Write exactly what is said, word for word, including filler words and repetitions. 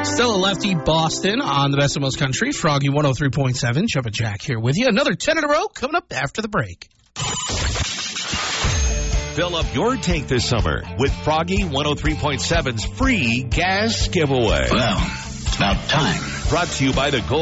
Still a Lefty Boston on the Best of Most Country. Froggy one oh three point seven. Chubba Jack here with you. Another ten in a row coming up after the break. Fill up your tank this summer with Froggy one oh three point seven's free gas giveaway. Well, it's about time. Brought to you by the Gold